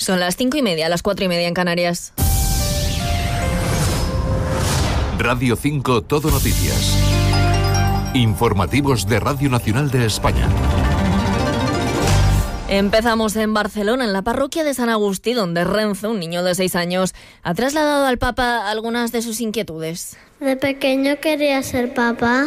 Son las 5:30, las 4:30 en Canarias. Radio 5 Todo Noticias. Informativos de Radio Nacional de España. Empezamos en Barcelona, en la parroquia de San Agustí, donde Renzo, un niño de 6 años, ha trasladado al Papa algunas de sus inquietudes. De pequeño quería ser papa.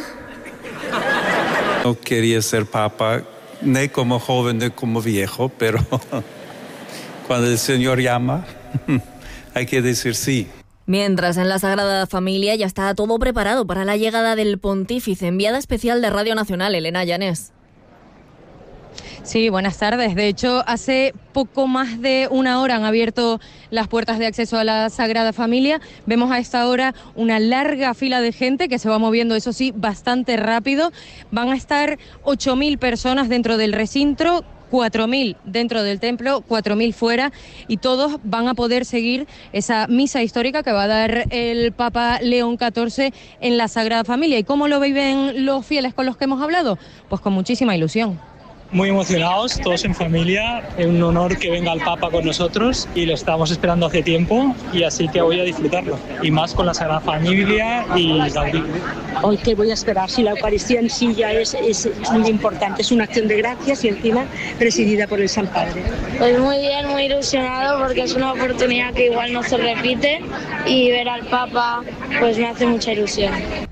No quería ser papa, ni como joven ni como viejo, pero cuando el Señor llama, hay que decir sí. Mientras en la Sagrada Familia ya está todo preparado para la llegada del pontífice, enviada especial de Radio Nacional, Elena Llanés. Sí, buenas tardes. De hecho, hace poco más de una hora han abierto las puertas de acceso a la Sagrada Familia. Vemos a esta hora una larga fila de gente que se va moviendo, eso sí, bastante rápido. Van a estar 8.000 personas dentro del recinto, 4.000 dentro del templo, 4.000 fuera, y todos van a poder seguir esa misa histórica que va a dar el Papa León XIV en la Sagrada Familia. ¿Y cómo lo viven los fieles con los que hemos hablado? Pues con muchísima ilusión. Muy emocionados, todos en familia, es un honor que venga el Papa con nosotros y lo estamos esperando hace tiempo y así que voy a disfrutarlo, y más con la Sagrada Familia y Gaudí. Hoy que voy a esperar, si la Eucaristía en sí ya es muy importante, es una acción de gracias y encima presidida por el San Padre. Pues muy bien, muy ilusionado porque es una oportunidad que igual no se repite y ver al Papa pues me hace mucha ilusión.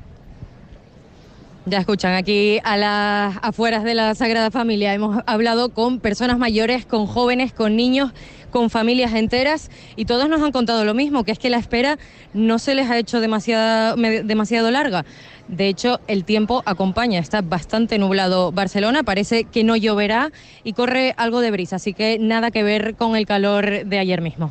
Ya escuchan, aquí a las afueras de la Sagrada Familia hemos hablado con personas mayores, con jóvenes, con niños, con familias enteras, y todos nos han contado lo mismo, que es que la espera no se les ha hecho demasiado larga. De hecho, el tiempo acompaña, está bastante nublado Barcelona, parece que no lloverá y corre algo de brisa, así que nada que ver con el calor de ayer mismo.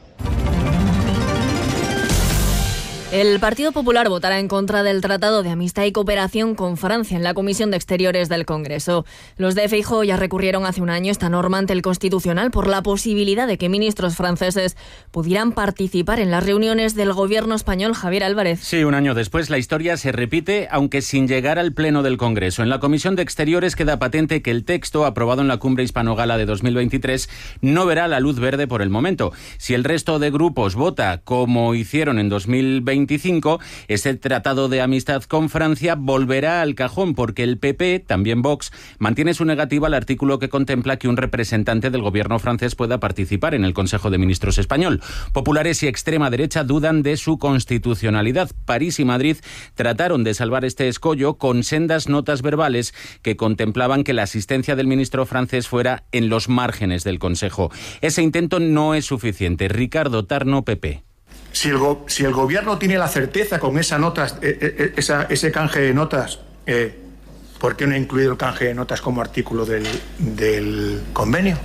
El Partido Popular votará en contra del Tratado de Amistad y Cooperación con Francia en la Comisión de Exteriores del Congreso. Los de Feijóo ya recurrieron hace un año esta norma ante el Constitucional por la posibilidad de que ministros franceses pudieran participar en las reuniones del gobierno español. Javier Álvarez. Sí, un año después la historia se repite, aunque sin llegar al Pleno del Congreso. En la Comisión de Exteriores queda patente que el texto aprobado en la Cumbre Hispano-Gala de 2023 no verá la luz verde por el momento. Si el resto de grupos vota como hicieron en 2025, este tratado de amistad con Francia volverá al cajón porque el PP, también Vox, mantiene su negativa al artículo que contempla que un representante del gobierno francés pueda participar en el Consejo de Ministros español. Populares y extrema derecha dudan de su constitucionalidad. París y Madrid trataron de salvar este escollo con sendas notas verbales que contemplaban que la asistencia del ministro francés fuera en los márgenes del Consejo. Ese intento no es suficiente. Ricardo Tarno, PP. Si el gobierno tiene la certeza con esa notas, ese canje de notas, ¿por qué no ha incluido el canje de notas como artículo del convenio?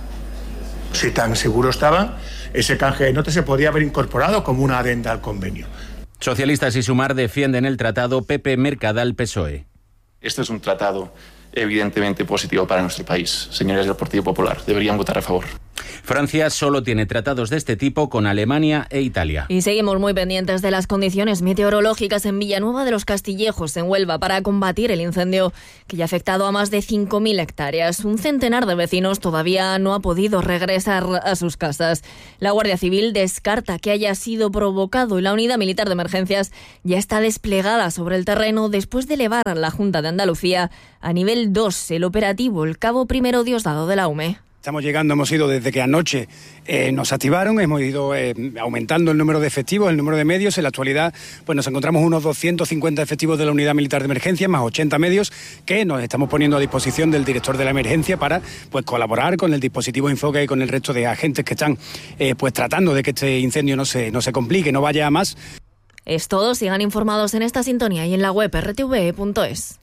Si tan seguro estaban, ese canje de notas se podría haber incorporado como una adenda al convenio. Socialistas y Sumar defienden el tratado. PP, Mercadal, PSOE. Este es un tratado evidentemente positivo para nuestro país. Señores del Partido Popular, deberían votar a favor. Francia solo tiene tratados de este tipo con Alemania e Italia. Y seguimos muy pendientes de las condiciones meteorológicas en Villanueva de los Castillejos, en Huelva, para combatir el incendio que ya ha afectado a más de 5.000 hectáreas. Un centenar de vecinos todavía no ha podido regresar a sus casas. La Guardia Civil descarta que haya sido provocado y la Unidad Militar de Emergencias ya está desplegada sobre el terreno después de elevar a la Junta de Andalucía a nivel 2 el operativo El Cabo I Diosdado de la UME. Estamos llegando, hemos ido desde que anoche nos activaron, hemos ido aumentando el número de efectivos, el número de medios. En la actualidad pues nos encontramos unos 250 efectivos de la Unidad Militar de Emergencia, más 80 medios que nos estamos poniendo a disposición del director de la emergencia para pues colaborar con el dispositivo Infoca y con el resto de agentes que están pues tratando de que este incendio no se complique, no vaya a más. Es todo, sigan informados en esta sintonía y en la web rtve.es.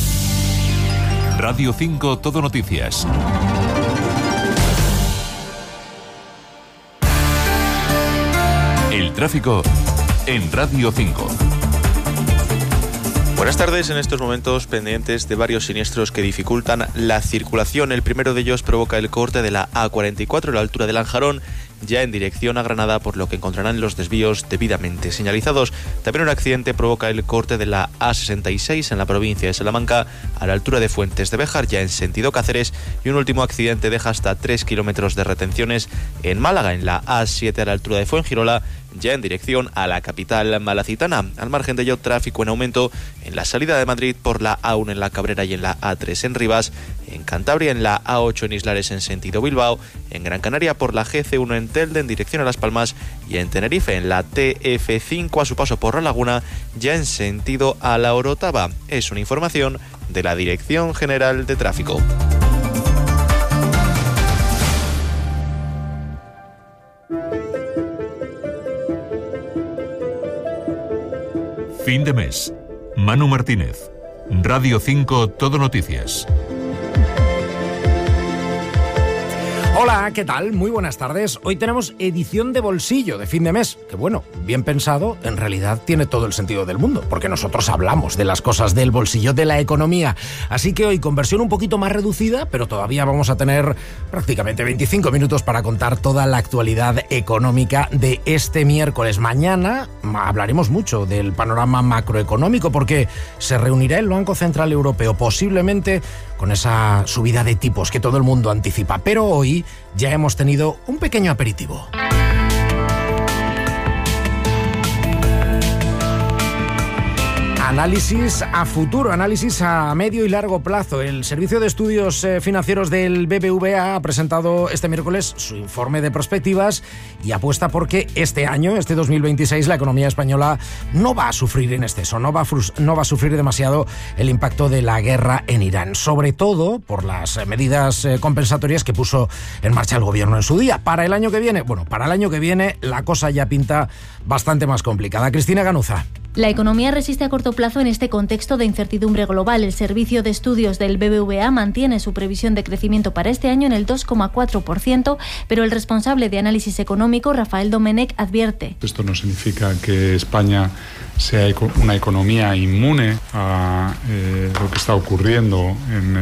Radio 5 Todo Noticias. El tráfico en Radio 5. Buenas tardes. En estos momentos pendientes de varios siniestros que dificultan la circulación. El primero de ellos provoca el corte de la A44 a la altura de Lanjarón, ya en dirección a Granada, por lo que encontrarán los desvíos debidamente señalizados. También un accidente provoca el corte de la A66 en la provincia de Salamanca, a la altura de Fuentes de Béjar, ya en sentido Cáceres, y un último accidente deja hasta 3 kilómetros de retenciones en Málaga, en la A7 a la altura de Fuengirola, ya en dirección a la capital malacitana. Al margen de ello, tráfico en aumento en la salida de Madrid por la A1 en la Cabrera y en la A3 en Rivas, en Cantabria en la A8 en Islares en sentido Bilbao, en Gran Canaria por la GC1 en Telde en dirección a Las Palmas y en Tenerife en la TF5 a su paso por La Laguna, ya en sentido a la Orotava. Es una información de la Dirección General de Tráfico. Fin de mes. Manu Martínez. Radio 5 Todo Noticias. Hola, ¿qué tal? Muy buenas tardes. Hoy tenemos edición de bolsillo de fin de mes, que bueno, bien pensado, en realidad tiene todo el sentido del mundo, porque nosotros hablamos de las cosas del bolsillo, de la economía. Así que hoy con versión un poquito más reducida, pero todavía vamos a tener prácticamente 25 minutos para contar toda la actualidad económica de este miércoles. Mañana hablaremos mucho del panorama macroeconómico, porque se reunirá el Banco Central Europeo, posiblemente con esa subida de tipos que todo el mundo anticipa. Pero hoy ya hemos tenido un pequeño aperitivo. Análisis a futuro, análisis a medio y largo plazo. El Servicio de Estudios Financieros del BBVA ha presentado este miércoles su informe de perspectivas y apuesta porque este año, este 2026, la economía española no va a sufrir en exceso, no va a sufrir demasiado el impacto de la guerra en Irán, sobre todo por las medidas compensatorias que puso en marcha el gobierno en su día. Para el año que viene, la cosa ya pinta bastante más complicada. Cristina Ganuza. La economía resiste a corto plazo en este contexto de incertidumbre global. El Servicio de Estudios del BBVA mantiene su previsión de crecimiento para este año en el 2,4%, pero el responsable de análisis económico, Rafael Domenech, advierte: esto no significa que España sea una economía inmune a lo que está ocurriendo en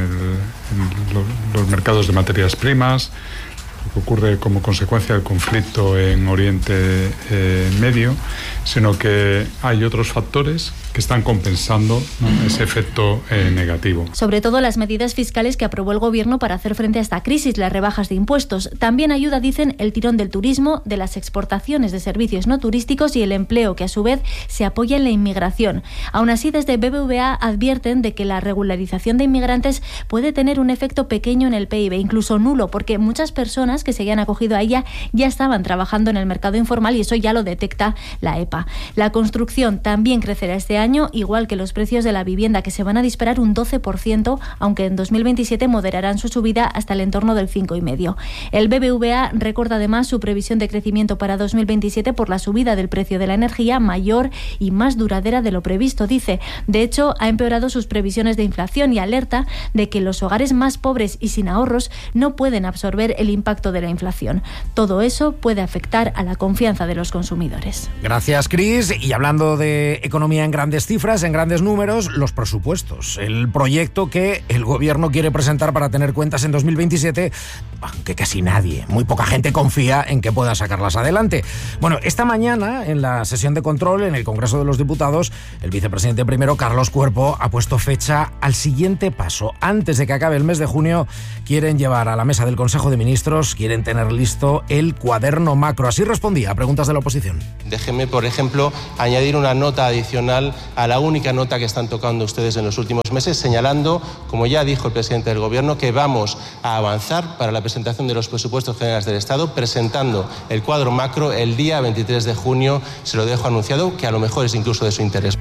los mercados de materias primas, lo que ocurre como consecuencia del conflicto en Oriente Medio, sino que hay otros factores que están compensando, ¿no?, ese efecto negativo. Sobre todo las medidas fiscales que aprobó el Gobierno para hacer frente a esta crisis, las rebajas de impuestos. También ayuda, dicen, el tirón del turismo, de las exportaciones de servicios no turísticos y el empleo, que a su vez se apoya en la inmigración. Aún así, desde BBVA advierten de que la regularización de inmigrantes puede tener un efecto pequeño en el PIB, incluso nulo, porque muchas personas que se hayan acogido a ella ya estaban trabajando en el mercado informal y eso ya lo detecta la EPA. La construcción también crecerá este año, igual que los precios de la vivienda, que se van a disparar un 12%, aunque en 2027 moderarán su subida hasta el entorno del 5,5%. El BBVA recorta además su previsión de crecimiento para 2027 por la subida del precio de la energía, mayor y más duradera de lo previsto, dice. De hecho, ha empeorado sus previsiones de inflación y alerta de que los hogares más pobres y sin ahorros no pueden absorber el impacto de la inflación. Todo eso puede afectar a la confianza de los consumidores. Gracias, Cris. Y hablando de economía en grandes cifras, en grandes números, los presupuestos. El proyecto que el Gobierno quiere presentar para tener cuentas en 2027, aunque casi nadie, muy poca gente confía en que pueda sacarlas adelante. Bueno, esta mañana, en la sesión de control en el Congreso de los Diputados, el vicepresidente primero, Carlos Cuerpo, ha puesto fecha al siguiente paso. Antes de que acabe el mes de junio, quieren llevar a la mesa del Consejo de Ministros, quieren tener listo el cuaderno macro. Así respondía a preguntas de la oposición. Déjeme, por ejemplo, añadir una nota adicional a la única nota que están tocando ustedes en los últimos meses, señalando, como ya dijo el presidente del Gobierno, que vamos a avanzar para la presentación de los presupuestos generales del Estado, presentando el cuadro macro el día 23 de junio. Se lo dejo anunciado, que a lo mejor es incluso de su interés.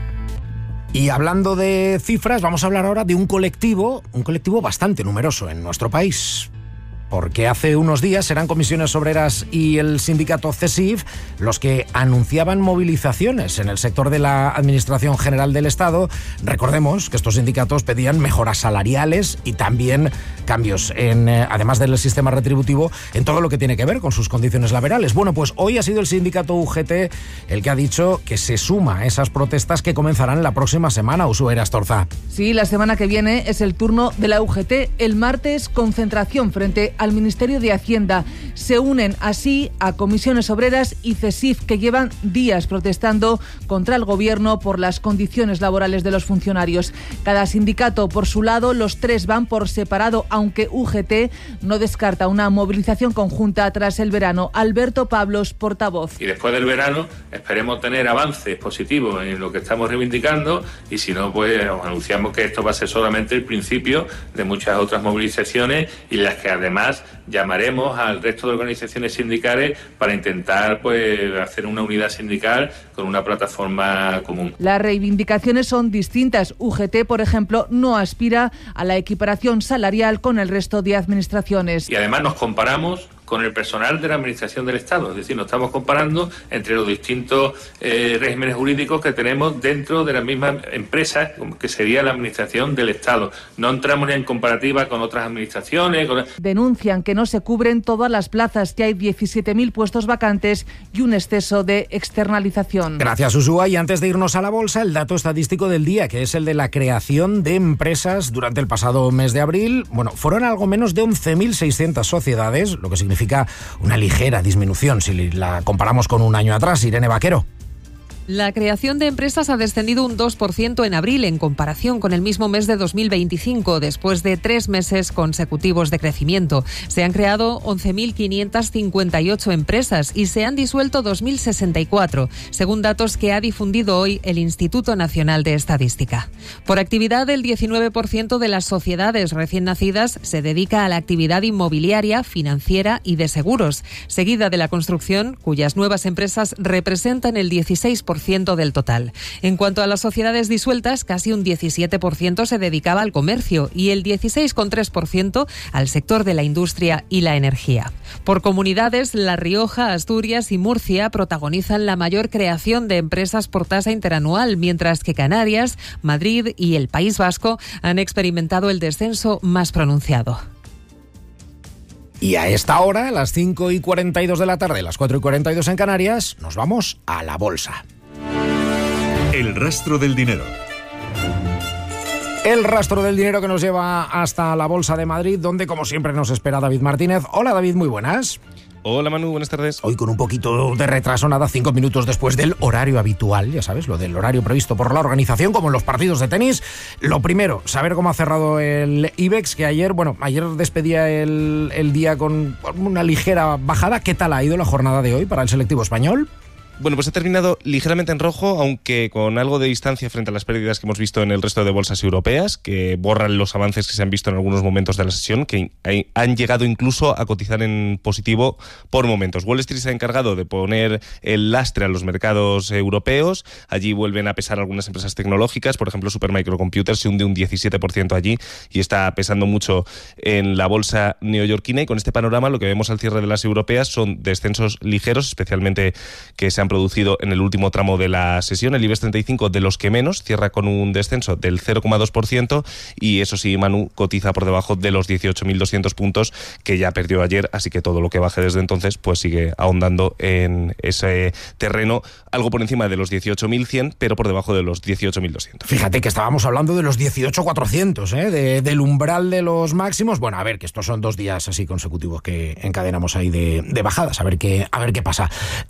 Y hablando de cifras, vamos a hablar ahora de un colectivo bastante numeroso en nuestro país. Porque hace unos días eran Comisiones Obreras y el sindicato CESIF los que anunciaban movilizaciones en el sector de la Administración General del Estado. Recordemos que estos sindicatos pedían mejoras salariales y también cambios, además del sistema retributivo, en todo lo que tiene que ver con sus condiciones laborales. Bueno, pues hoy ha sido el sindicato UGT el que ha dicho que se suma a esas protestas que comenzarán la próxima semana. Usuera Astorza. Sí, la semana que viene es el turno de la UGT. El martes, concentración frente al Ministerio de Hacienda. Se unen así a Comisiones Obreras y CESIF, que llevan días protestando contra el Gobierno por las condiciones laborales de los funcionarios. Cada sindicato por su lado, los tres van por separado, aunque UGT no descarta una movilización conjunta tras el verano. Alberto Pablos, portavoz. Y después del verano esperemos tener avances positivos en lo que estamos reivindicando, y si no, pues os anunciamos que esto va a ser solamente el principio de muchas otras movilizaciones, y las que además llamaremos al resto de organizaciones sindicales para intentar pues hacer una unidad sindical con una plataforma común. Las reivindicaciones son distintas. UGT, por ejemplo, no aspira a la equiparación salarial con el resto de administraciones. Y además nos comparamos con el personal de la Administración del Estado, es decir, nos estamos comparando entre los distintos regímenes jurídicos que tenemos dentro de la misma empresa, que sería la Administración del Estado. No entramos ni en comparativa con otras administraciones. Denuncian que no se cubren todas las plazas, que hay 17.000 puestos vacantes y un exceso de externalización. Gracias, Usúa. Y antes de irnos a la bolsa, el dato estadístico del día, que es el de la creación de empresas durante el pasado mes de abril. Bueno, fueron algo menos de 11.600 sociedades, lo que significa una ligera disminución si la comparamos con un año atrás. Irene Vaquero. La creación de empresas ha descendido un 2% en abril en comparación con el mismo mes de 2025, después de 3 meses consecutivos de crecimiento. Se han creado 11.558 empresas y se han disuelto 2.064, según datos que ha difundido hoy el Instituto Nacional de Estadística. Por actividad, el 19% de las sociedades recién nacidas se dedica a la actividad inmobiliaria, financiera y de seguros, seguida de la construcción, cuyas nuevas empresas representan el 16% del total. En cuanto a las sociedades disueltas, casi un 17% se dedicaba al comercio y el 16,3% al sector de la industria y la energía. Por comunidades, La Rioja, Asturias y Murcia protagonizan la mayor creación de empresas por tasa interanual, mientras que Canarias, Madrid y el País Vasco han experimentado el descenso más pronunciado. Y a esta hora, a las 5:42 de la tarde, las 4:42 en Canarias, nos vamos a la bolsa. El rastro del dinero. El rastro del dinero que nos lleva hasta la Bolsa de Madrid, donde como siempre nos espera David Martínez. Hola David, muy buenas. Hola Manu, buenas tardes. Hoy con un poquito de retraso, nada, 5 minutos después del horario habitual, ya sabes, lo del horario previsto por la organización, como en los partidos de tenis. Lo primero, saber cómo ha cerrado el IBEX, que ayer despedía el día con una ligera bajada. ¿Qué tal ha ido la jornada de hoy para el selectivo español? Bueno, pues ha terminado ligeramente en rojo, aunque con algo de distancia frente a las pérdidas que hemos visto en el resto de bolsas europeas, que borran los avances que se han visto en algunos momentos de la sesión, que han llegado incluso a cotizar en positivo por momentos. Wall Street se ha encargado de poner el lastre a los mercados europeos. Allí vuelven a pesar algunas empresas tecnológicas, por ejemplo Supermicro Computer se hunde un 17% allí y está pesando mucho en la bolsa neoyorquina. Y con este panorama lo que vemos al cierre de las europeas son descensos ligeros, especialmente que se han producido en el último tramo de la sesión. El IBEX 35, de los que menos, cierra con un descenso del 0,2% y eso sí, Manu, cotiza por debajo de los 18.200 puntos que ya perdió ayer, así que todo lo que baje desde entonces pues sigue ahondando en ese terreno, algo por encima de los 18.100, pero por debajo de los 18.200. Fíjate que estábamos hablando de los 18.400, del umbral de los máximos. Bueno, a ver, que estos son 2 días así consecutivos que encadenamos ahí de bajadas, a ver qué pasa.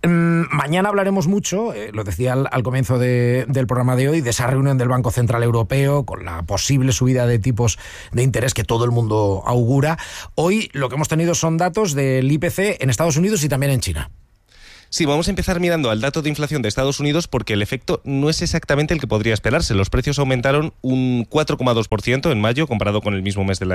Mañana hablaremos mucho, lo decía al comienzo del programa de hoy, de esa reunión del Banco Central Europeo con la posible subida de tipos de interés que todo el mundo augura. Hoy lo que hemos tenido son datos del IPC en Estados Unidos y también en China. Sí, vamos a empezar mirando al dato de inflación de Estados Unidos porque el efecto no es exactamente el que podría esperarse. Los precios aumentaron un 4,2% en mayo comparado con el mismo mes del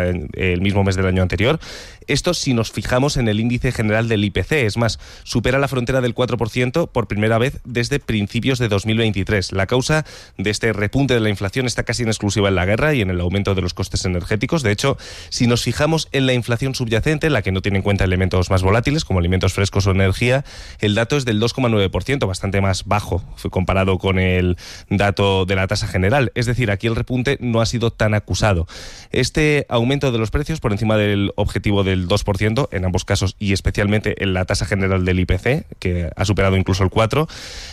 año anterior. Esto si nos fijamos en el índice general del IPC. Es más, supera la frontera del 4% por primera vez desde principios de 2023. La causa de este repunte de la inflación está casi en exclusiva en la guerra y en el aumento de los costes energéticos. De hecho, si nos fijamos en la inflación subyacente, la que no tiene en cuenta elementos más volátiles como alimentos frescos o energía, el dato dato es del 2,9%, bastante más bajo comparado con el dato de la tasa general. Es decir, aquí el repunte no ha sido tan acusado. Este aumento de los precios por encima del objetivo del 2%, en ambos casos, y especialmente en la tasa general del IPC, que ha superado incluso el 4%,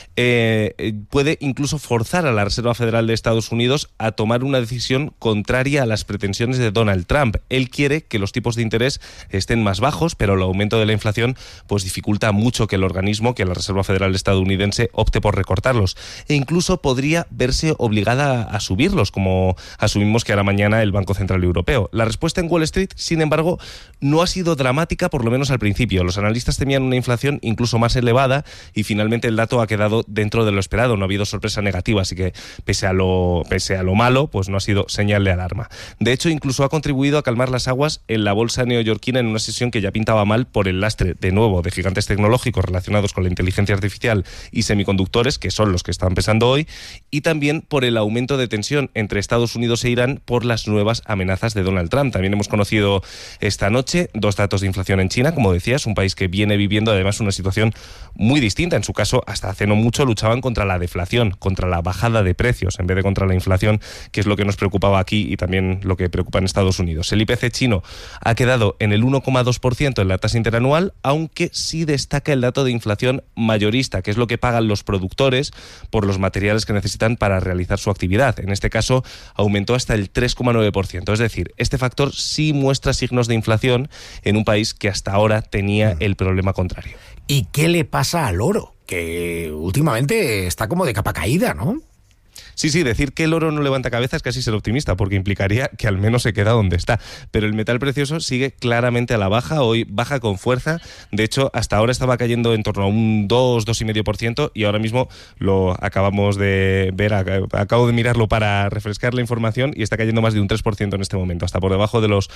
puede incluso forzar a la Reserva Federal de Estados Unidos a tomar una decisión contraria a las pretensiones de Donald Trump. Él quiere que los tipos de interés estén más bajos, pero el aumento de la inflación pues dificulta mucho que el organismo, que la Reserva Federal estadounidense, opte por recortarlos. E incluso podría verse obligada a subirlos, como asumimos que hará mañana el Banco Central Europeo. La respuesta en Wall Street, sin embargo, no ha sido dramática, por lo menos al principio. Los analistas temían una inflación incluso más elevada y finalmente el dato ha quedado dentro de lo esperado. No ha habido sorpresa negativa, así que pese a lo malo, pues no ha sido señal de alarma. De hecho, incluso ha contribuido a calmar las aguas en la bolsa neoyorquina en una sesión que ya pintaba mal por el lastre, de nuevo, de gigantes tecnológicos relacionados con la inteligencia artificial y semiconductores, que son los que están pesando hoy, y también por el aumento de tensión entre Estados Unidos e Irán por las nuevas amenazas de Donald Trump. También hemos conocido esta noche 2 datos de inflación en China, como decías, un país que viene viviendo además una situación muy distinta. En su caso, hasta hace no mucho luchaban contra la deflación, contra la bajada de precios, en vez de contra la inflación, que es lo que nos preocupaba aquí y también lo que preocupa en Estados Unidos. El IPC chino ha quedado en el 1,2% en la tasa interanual, aunque sí destaca el dato de inflación mayorista, que es lo que pagan los productores por los materiales que necesitan para realizar su actividad. En este caso, aumentó hasta el 3,9%. Es decir, este factor sí muestra signos de inflación en un país que hasta ahora tenía el problema contrario. ¿Y qué le pasa al oro? Que últimamente está como de capa caída, ¿no? Sí, decir que el oro no levanta cabeza es casi ser optimista, porque implicaría que al menos se queda donde está. Pero el metal precioso sigue claramente a la baja, hoy baja con fuerza. De hecho, hasta ahora estaba cayendo en torno a un 2,5% y ahora mismo lo acabamos de ver, acabo de mirarlo para refrescar la información y está cayendo más de un 3% en este momento, hasta por debajo de los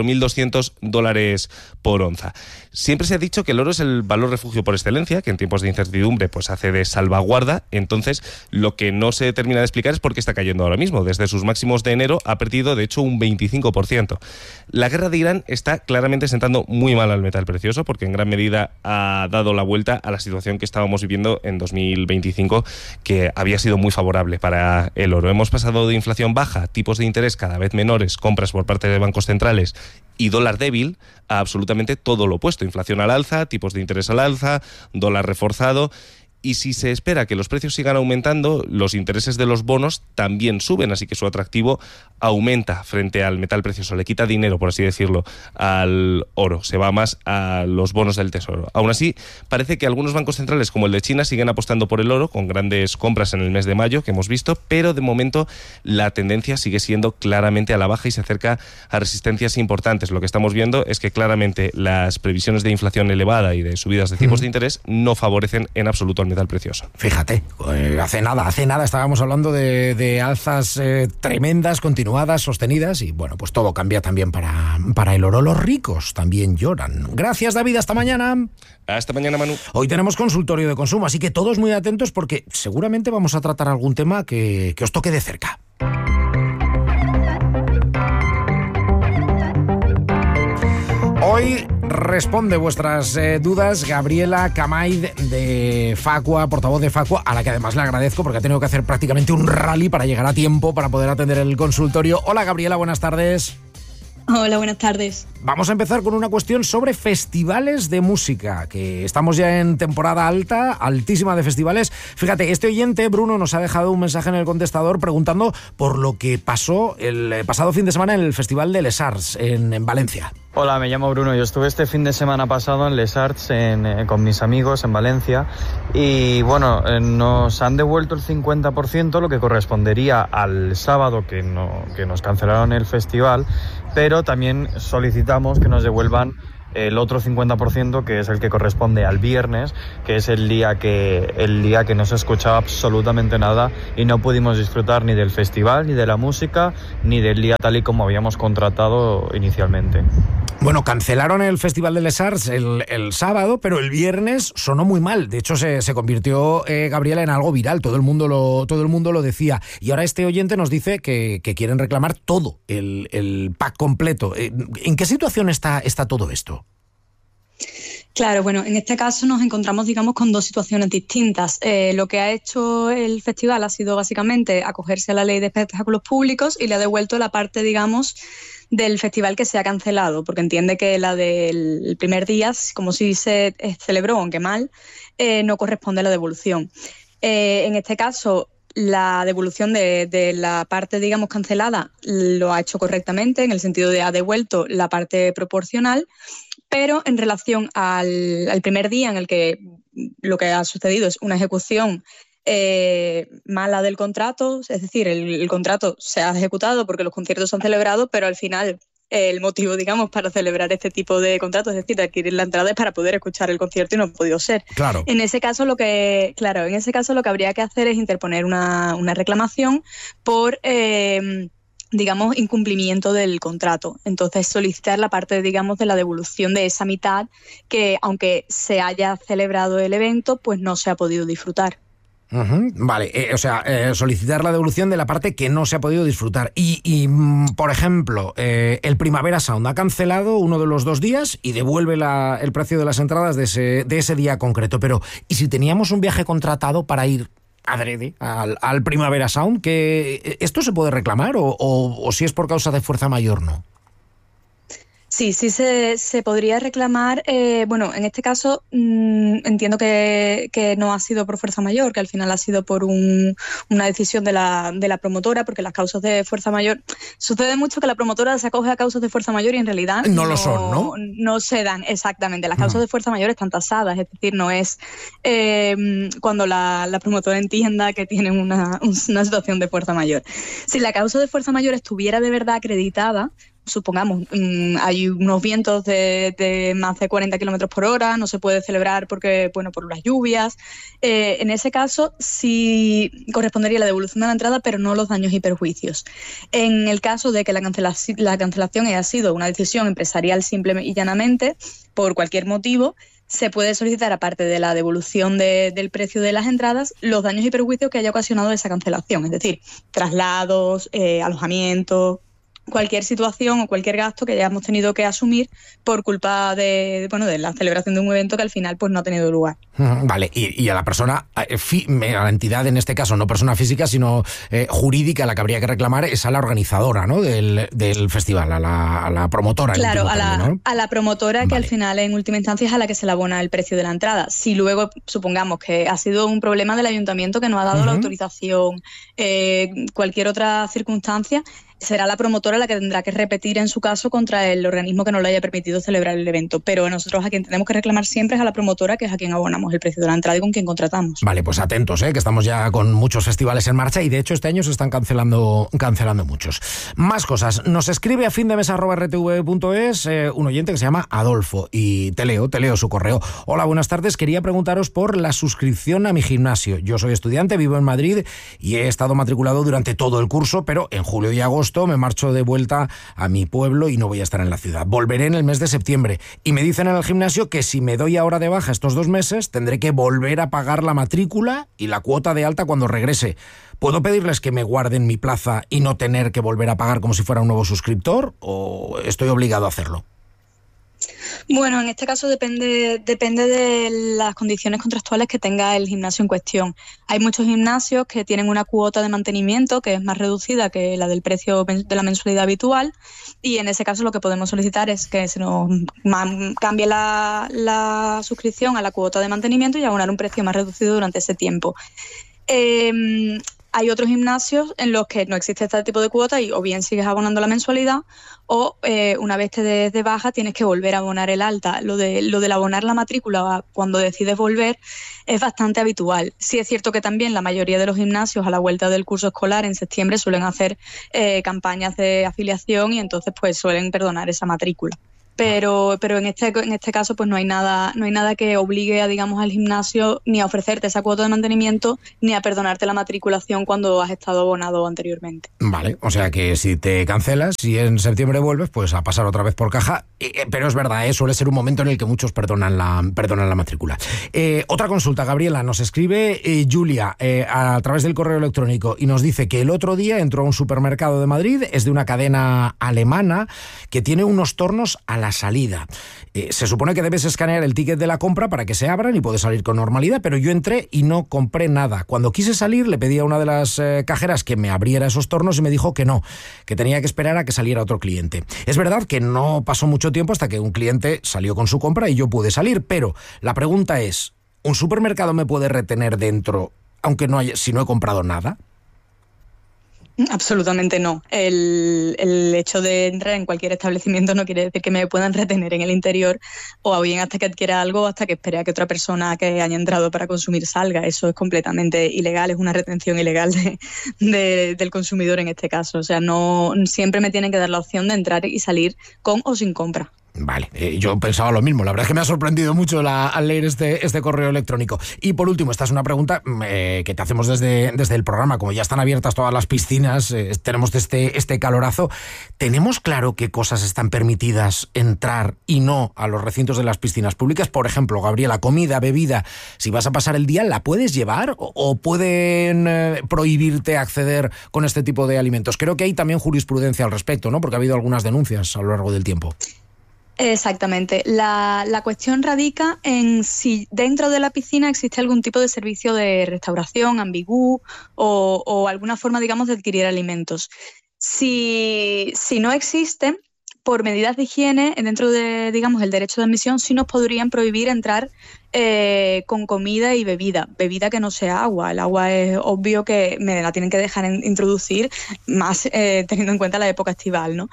$4.200 por onza. Siempre se ha dicho que el oro es el valor refugio por excelencia, que en tiempos de incertidumbre pues hace de salvaguarda. Entonces, lo que no se termina de explicar es por qué está cayendo ahora mismo. Desde sus máximos de enero ha perdido, de hecho, un 25%. La guerra de Irán está claramente sentando muy mal al metal precioso, porque en gran medida ha dado la vuelta a la situación que estábamos viviendo en 2025, que había sido muy favorable para el oro. Hemos pasado de inflación baja, tipos de interés cada vez menores, compras por parte de bancos centrales y dólar débil a absolutamente todo lo opuesto. Inflación al alza, tipos de interés al alza, dólar reforzado. Y si se espera que los precios sigan aumentando, los intereses de los bonos también suben, así que su atractivo aumenta frente al metal precioso. Le quita dinero, por así decirlo, al oro. Se va más a los bonos del tesoro. Aún así, parece que algunos bancos centrales, como el de China, siguen apostando por el oro, con grandes compras en el mes de mayo, que hemos visto, pero de momento la tendencia sigue siendo claramente a la baja y se acerca a resistencias importantes. Lo que estamos viendo es que claramente las previsiones de inflación elevada y de subidas de tipos de interés no favorecen en absoluto al metal precioso. Fíjate, hace nada estábamos hablando de alzas tremendas, continuadas, sostenidas, y bueno, pues todo cambia también para el oro. Los ricos también lloran. Gracias, David, hasta mañana. Hasta mañana, Manu. Hoy tenemos consultorio de consumo, así que todos muy atentos porque seguramente vamos a tratar algún tema que os toque de cerca. Hoy responde vuestras dudas Gabriela Camaid de Facua, portavoz de Facua, a la que además le agradezco porque ha tenido que hacer prácticamente un rally para llegar a tiempo para poder atender el consultorio. Hola, Gabriela, buenas tardes. Hola, buenas tardes. Vamos a empezar con una cuestión sobre festivales de música, que estamos ya en temporada alta, altísima de festivales. Fíjate, este oyente, Bruno, nos ha dejado un mensaje en el contestador preguntando por lo que pasó el pasado fin de semana en el Festival de Les Arts en Valencia. Hola, me llamo Bruno. Yo estuve este fin de semana pasado en Les Arts con mis amigos en Valencia y bueno, nos han devuelto el 50%, lo que correspondería al sábado que nos cancelaron el festival, pero también solicitamos que nos devuelvan el otro 50%, que es el que corresponde al viernes, que es el día que no se escuchaba absolutamente nada y no pudimos disfrutar ni del festival, ni de la música, ni del día tal y como habíamos contratado inicialmente. Bueno, cancelaron el Festival de Les Arts el sábado, pero el viernes sonó muy mal. De hecho, se convirtió, Gabriela, en algo viral. Todo el mundo lo decía. Y ahora este oyente nos dice que quieren reclamar todo, el pack completo. ¿En qué situación está todo esto? Claro, bueno, en este caso nos encontramos, digamos, con dos situaciones distintas. Lo que ha hecho el festival ha sido básicamente acogerse a la ley de espectáculos públicos y le ha devuelto la parte, digamos, del festival que se ha cancelado, porque entiende que la del primer día, como si se celebró, aunque mal, no corresponde a la devolución. En este caso, la devolución de la parte, digamos, cancelada lo ha hecho correctamente, en el sentido de ha devuelto la parte proporcional, pero en relación al primer día en el que lo que ha sucedido es una ejecución mala del contrato, es decir, el contrato se ha ejecutado porque los conciertos se han celebrado, pero al final el motivo, digamos, para celebrar este tipo de contratos, es decir, de adquirir la entrada, es para poder escuchar el concierto y no ha podido ser. Claro. En ese caso lo que habría que hacer es interponer una reclamación por digamos, incumplimiento del contrato. Entonces, solicitar la parte, digamos, de la devolución de esa mitad que, aunque se haya celebrado el evento, pues no se ha podido disfrutar. Vale, solicitar la devolución de la parte que no se ha podido disfrutar. Y por ejemplo, el Primavera Sound ha cancelado uno de los 2 días y devuelve el precio de las entradas de ese día concreto. Pero, ¿y si teníamos un viaje contratado para ir adrede al Primavera Sound? ¿Que esto se puede reclamar o si es por causa de fuerza mayor no? Sí, se podría reclamar. Bueno, en este caso entiendo que no ha sido por fuerza mayor, que al final ha sido por una decisión de la promotora, porque las causas de fuerza mayor... Sucede mucho que la promotora se acoge a causas de fuerza mayor y en realidad no lo son, ¿no? No se dan, exactamente. Las causas de fuerza mayor están tasadas, es decir, no es cuando la promotora entienda que tienen una situación de fuerza mayor. Si la causa de fuerza mayor estuviera de verdad acreditada, supongamos, hay unos vientos de más de 40 kilómetros por hora, no se puede celebrar porque, bueno, por las lluvias. En ese caso sí correspondería la devolución de la entrada, pero no los daños y perjuicios. En el caso de que la cancelación haya sido una decisión empresarial simple y llanamente, por cualquier motivo, se puede solicitar, aparte de la devolución del precio de las entradas, los daños y perjuicios que haya ocasionado esa cancelación, es decir, traslados, alojamiento, cualquier situación o cualquier gasto que hayamos tenido que asumir por culpa de la celebración de un evento que al final pues no ha tenido lugar. Vale, y a la persona, a la entidad en este caso, no persona física, sino jurídica, la que habría que reclamar es a la organizadora, ¿no?, del festival, a la promotora. Claro, a la promotora, que al final en última instancia es a la que se le abona el precio de la entrada. Si luego supongamos que ha sido un problema del ayuntamiento que no ha dado la autorización, cualquier otra circunstancia, será la promotora la que tendrá que repetir en su caso contra el organismo que no le haya permitido celebrar el evento. Pero nosotros a quien tenemos que reclamar siempre es a la promotora, que es a quien abonamos el precio de la entrada y con quien contratamos. Vale, pues atentos, que estamos ya con muchos festivales en marcha y de hecho este año se están cancelando muchos. Más cosas. Nos escribe a findemesa@rtv.es un oyente que se llama Adolfo y te leo su correo. Hola, buenas tardes. Quería preguntaros por la suscripción a mi gimnasio. Yo soy estudiante, vivo en Madrid y he estado matriculado durante todo el curso, pero en julio y agosto me marcho de vuelta a mi pueblo y no voy a estar en la ciudad. Volveré en el mes de septiembre y me dicen en el gimnasio que si me doy ahora de baja estos 2 meses tendré que volver a pagar la matrícula y la cuota de alta cuando regrese. ¿Puedo pedirles que me guarden mi plaza y no tener que volver a pagar como si fuera un nuevo suscriptor o estoy obligado a hacerlo? Bueno, en este caso depende de las condiciones contractuales que tenga el gimnasio en cuestión. Hay muchos gimnasios que tienen una cuota de mantenimiento que es más reducida que la del precio de la mensualidad habitual y en ese caso lo que podemos solicitar es que se nos cambie la suscripción a la cuota de mantenimiento y abonar un precio más reducido durante ese tiempo. Hay otros gimnasios en los que no existe este tipo de cuota y o bien sigues abonando la mensualidad o una vez te des de baja tienes que volver a abonar el alta. Lo del abonar la matrícula cuando decides volver es bastante habitual. Sí es cierto que también la mayoría de los gimnasios a la vuelta del curso escolar en septiembre suelen hacer campañas de afiliación y entonces pues suelen perdonar esa matrícula. Pero en este caso pues no hay nada que obligue al gimnasio ni a ofrecerte esa cuota de mantenimiento ni a perdonarte la matriculación cuando has estado abonado anteriormente. Vale, o sea que si te cancelas, si en septiembre vuelves, pues a pasar otra vez por caja. Pero es verdad, suele ser un momento en el que muchos perdonan la matrícula. Otra consulta, Gabriela, nos escribe Julia a través del correo electrónico y nos dice que el otro día entró a un supermercado de Madrid, es de una cadena alemana que tiene unos tornos a las la salida. Se supone que debes escanear el ticket de la compra para que se abran y puedes salir con normalidad, pero yo entré y no compré nada. Cuando quise salir le pedí a una de las cajeras que me abriera esos tornos y me dijo que no, que tenía que esperar a que saliera otro cliente. Es verdad que no pasó mucho tiempo hasta que un cliente salió con su compra y yo pude salir, pero la pregunta es, ¿un supermercado me puede retener dentro aunque si no he comprado nada? Absolutamente no. El hecho de entrar en cualquier establecimiento no quiere decir que me puedan retener en el interior o bien hasta que adquiera algo o hasta que espere a que otra persona que haya entrado para consumir salga. Eso es completamente ilegal, es una retención ilegal del consumidor en este caso. O sea, no siempre me tienen que dar la opción de entrar y salir con o sin compra. Vale, yo pensaba lo mismo. La verdad es que me ha sorprendido mucho al leer este correo electrónico. Y por último, esta es una pregunta que te hacemos desde el programa. Como ya están abiertas todas las piscinas, tenemos este calorazo. ¿Tenemos claro qué cosas están permitidas entrar y no a los recintos de las piscinas públicas? Por ejemplo, Gabriela, comida, bebida, si vas a pasar el día, ¿la puedes llevar o pueden prohibirte acceder con este tipo de alimentos? Creo que hay también jurisprudencia al respecto, ¿no? Porque ha habido algunas denuncias a lo largo del tiempo. Exactamente. La cuestión radica en si dentro de la piscina existe algún tipo de servicio de restauración, ambigú o alguna forma, digamos, de adquirir alimentos. Si no existe, por medidas de higiene, dentro de, digamos, el derecho de admisión, sí nos podrían prohibir entrar con comida y bebida que no sea agua. El agua es obvio que me la tienen que dejar introducir, más teniendo en cuenta la época estival, ¿no?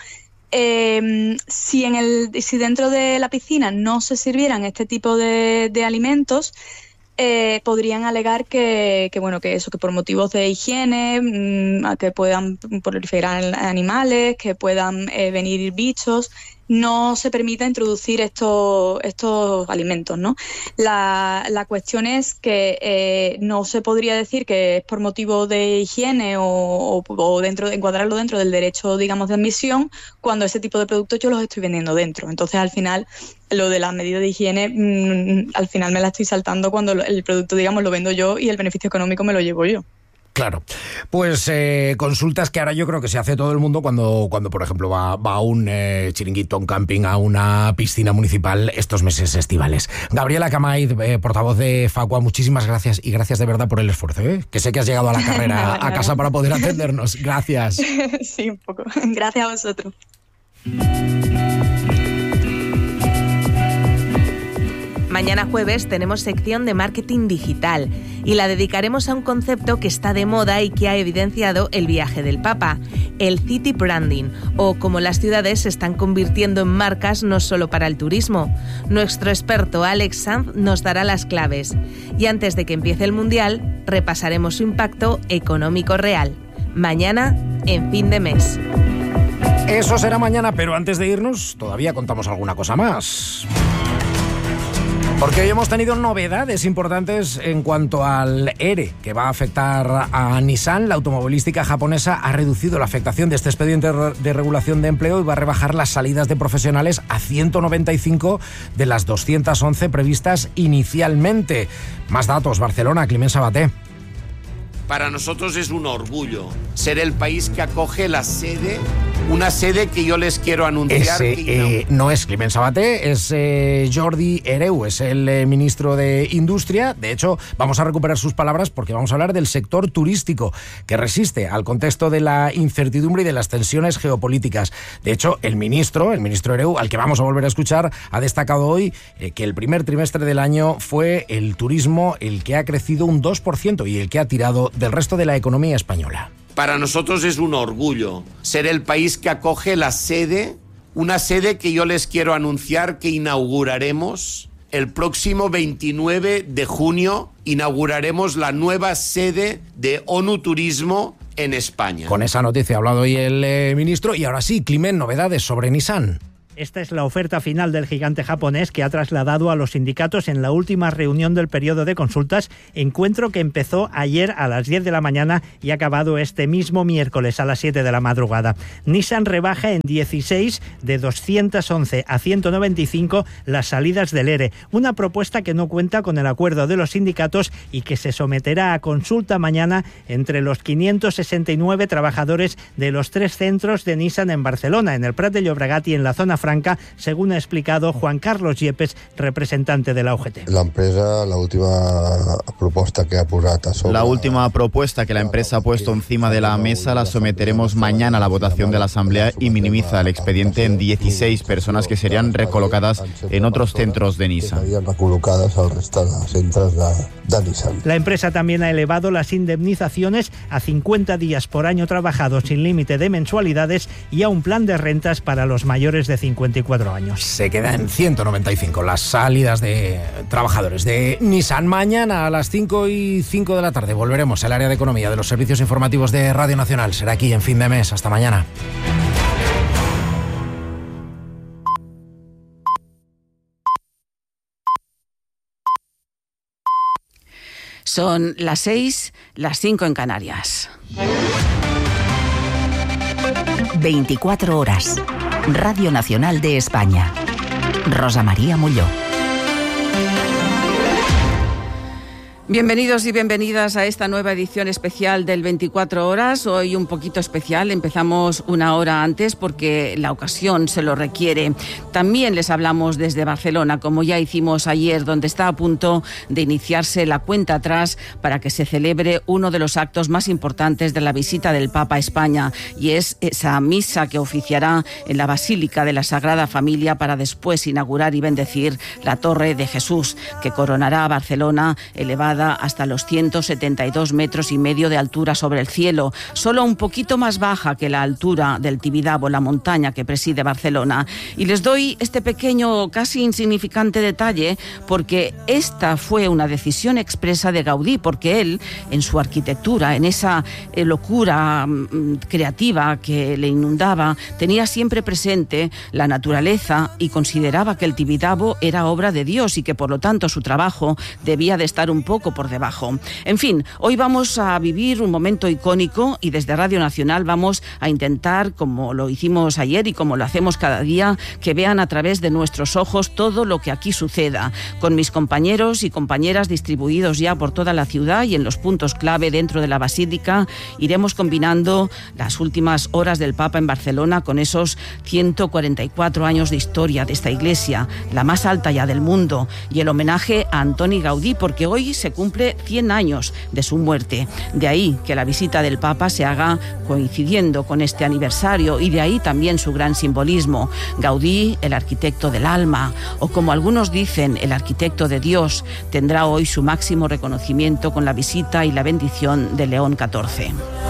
Si dentro de la piscina no se sirvieran este tipo de alimentos, podrían alegar que por motivos de higiene, que puedan proliferar animales, que puedan venir bichos, no se permita introducir estos alimentos, ¿no? La cuestión es que no se podría decir que es por motivo de higiene o encuadrarlo dentro del derecho, digamos, de admisión, cuando ese tipo de productos yo los estoy vendiendo dentro. Entonces, al final, lo de las medidas de higiene, al final me la estoy saltando cuando el producto, digamos, lo vendo yo y el beneficio económico me lo llevo yo. Claro, pues consultas que ahora yo creo que se hace todo el mundo cuando por ejemplo, va a un chiringuito, un camping, a una piscina municipal estos meses estivales. Gabriela Camay, portavoz de Facua, muchísimas gracias y gracias de verdad por el esfuerzo, que sé que has llegado a la carrera a casa para poder atendernos. Gracias. Sí, un poco. Gracias a vosotros. Mañana jueves tenemos sección de marketing digital y la dedicaremos a un concepto que está de moda y que ha evidenciado el viaje del Papa, el city branding, o cómo las ciudades se están convirtiendo en marcas no solo para el turismo. Nuestro experto Alex Sanz nos dará las claves. Y antes de que empiece el Mundial, repasaremos su impacto económico real. Mañana, en Fin de Mes. Eso será mañana, pero antes de irnos, todavía contamos alguna cosa más. Porque hoy hemos tenido novedades importantes en cuanto al ERE, que va a afectar a Nissan. La automovilística japonesa ha reducido la afectación de este expediente de regulación de empleo y va a rebajar las salidas de profesionales a 195 de las 211 previstas inicialmente. Más datos, Barcelona, Climent Sabaté. Para nosotros es un orgullo ser el país que acoge la sede, una sede que yo les quiero anunciar. No es Climent Sabaté, es Jordi Hereu, es el ministro de Industria. De hecho, vamos a recuperar sus palabras porque vamos a hablar del sector turístico, que resiste al contexto de la incertidumbre y de las tensiones geopolíticas. De hecho, el ministro Hereu, al que vamos a volver a escuchar, ha destacado hoy que el primer trimestre del año fue el turismo el que ha crecido un 2% y el que ha tirado del resto de la economía española. Para nosotros es un orgullo ser el país que acoge la sede, una sede que yo les quiero anunciar que inauguraremos el próximo 29 de junio. Inauguraremos la nueva sede de ONU Turismo en España. Con esa noticia ha hablado hoy el ministro y ahora sí, Climent, novedades sobre Nissan. Esta es la oferta final del gigante japonés que ha trasladado a los sindicatos en la última reunión del periodo de consultas, encuentro que empezó ayer a las 10 de la mañana y ha acabado este mismo miércoles a las 7 de la madrugada. Nissan rebaja en 16 de 211 a 195 las salidas del ERE, una propuesta que no cuenta con el acuerdo de los sindicatos y que se someterá a consulta mañana entre los 569 trabajadores de los 3 centros de Nissan en Barcelona, en el Prat de Llobregat y en la zona Franca, según ha explicado Juan Carlos Yepes, representante de la UGT. La empresa, la última propuesta que ha posat a sobre... La última propuesta que la empresa ha puesto encima de la mesa la someteremos mañana a la votación de la Asamblea y minimiza el expediente en 16 personas que serían recolocadas en otros centros de Nissan. Recolocadas al resto de centros de Nissan. La empresa también ha elevado las indemnizaciones a 50 días por año trabajado sin límite de mensualidades y a un plan de rentas para los mayores de 54 años. Se queda en 195 las salidas de trabajadores de Nissan. Mañana a las 5:05 de la tarde volveremos al área de economía de los servicios informativos de Radio Nacional. Será aquí en Fin de Mes. Hasta mañana. Son las 6, las 5 en Canarias. 24 horas. Radio Nacional de España. Rosa María Molló. Bienvenidos y bienvenidas a esta nueva edición especial del 24 horas. Hoy un poquito especial, empezamos una hora antes porque la ocasión se lo requiere. También les hablamos desde Barcelona, como ya hicimos ayer, donde está a punto de iniciarse la cuenta atrás para que se celebre uno de los actos más importantes de la visita del Papa a España, y es esa misa que oficiará en la Basílica de la Sagrada Familia para después inaugurar y bendecir la Torre de Jesús, que coronará a Barcelona, elevada hasta los 172 metros y medio de altura sobre el cielo, solo un poquito más baja que la altura del Tibidabo, la montaña que preside Barcelona. Y les doy este pequeño, casi insignificante detalle porque esta fue una decisión expresa de Gaudí, porque él, en su arquitectura, en esa locura creativa que le inundaba, tenía siempre presente la naturaleza y consideraba que el Tibidabo era obra de Dios y que por lo tanto su trabajo debía de estar un poco por debajo. En fin, hoy vamos a vivir un momento icónico y desde Radio Nacional vamos a intentar, como lo hicimos ayer y como lo hacemos cada día, que vean a través de nuestros ojos todo lo que aquí suceda. Con mis compañeros y compañeras distribuidos ya por toda la ciudad y en los puntos clave dentro de la Basílica, iremos combinando las últimas horas del Papa en Barcelona con esos 144 años de historia de esta iglesia, la más alta ya del mundo, y el homenaje a Antoni Gaudí, porque hoy se cumple 100 años de su muerte. De ahí que la visita del Papa se haga coincidiendo con este aniversario y de ahí también su gran simbolismo. Gaudí, el arquitecto del alma, o como algunos dicen, el arquitecto de Dios, tendrá hoy su máximo reconocimiento con la visita y la bendición de León XIV.